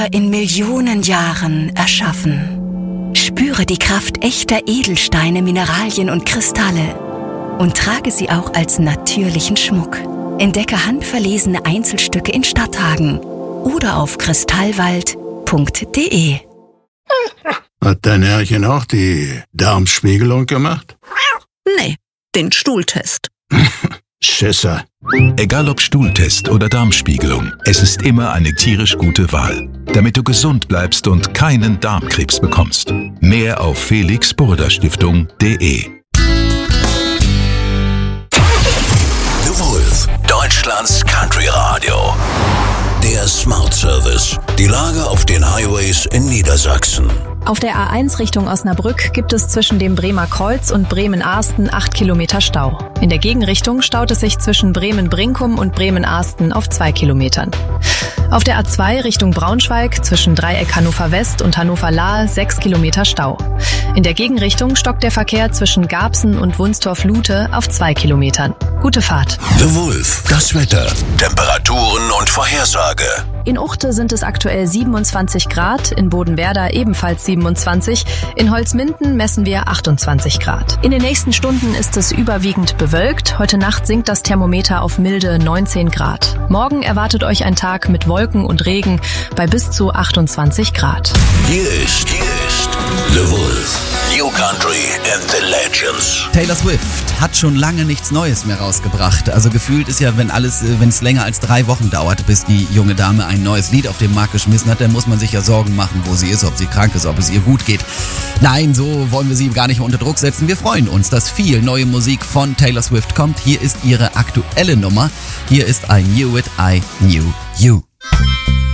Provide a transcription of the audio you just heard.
in Millionen Jahren erschaffen. Spüre die Kraft echter Edelsteine, Mineralien und Kristalle und trage sie auch als natürlichen Schmuck. Entdecke handverlesene Einzelstücke in Stadthagen oder auf kristallwald.de. Hat dein Herrchen auch die Darmspiegelung gemacht? Nee, den Stuhltest. Schisser. Egal ob Stuhltest oder Darmspiegelung, es ist immer eine tierisch gute Wahl, damit du gesund bleibst und keinen Darmkrebs bekommst. Mehr auf felixburda-stiftung.de. The Wolf, Deutschlands Country Radio. Der Smart Service. Die Lage auf den Highways in Niedersachsen. Auf der A1 Richtung Osnabrück gibt es zwischen dem Bremer Kreuz und Bremen-Ahsten 8 Kilometer Stau. In der Gegenrichtung staut es sich zwischen Bremen-Brinkum und Bremen-Ahsten auf 2 Kilometern. Auf der A2 Richtung Braunschweig zwischen Dreieck Hannover West und Hannover-Lahe 6 Kilometer Stau. In der Gegenrichtung stockt der Verkehr zwischen Garbsen und Wunstorf-Lute auf 2 Kilometern. Gute Fahrt. The Wolf, das Wetter, Temperaturen und Vorhersage. In Uchte sind es aktuell 27 Grad, in Bodenwerder ebenfalls 27, in Holzminden messen wir 28 Grad. In den nächsten Stunden ist es überwiegend bewölkt, heute Nacht sinkt das Thermometer auf milde 19 Grad. Morgen erwartet euch ein Tag mit Wolken und Regen bei bis zu 28 Grad. Hier ist The Wolf, New Country and the Legends. Taylor Swift hat schon lange nichts Neues mehr rausgebracht. Also gefühlt ist ja, wenn es länger als 3 Wochen dauert, bis die junge Dame ein neues Lied auf den Markt geschmissen hat, dann muss man sich ja Sorgen machen, wo sie ist, ob sie krank ist, ob es ihr gut geht. Nein, so wollen wir sie gar nicht mehr unter Druck setzen. Wir freuen uns, dass viel neue Musik von Taylor Swift kommt. Hier ist ihre aktuelle Nummer. Hier ist I Knew It, I Knew You.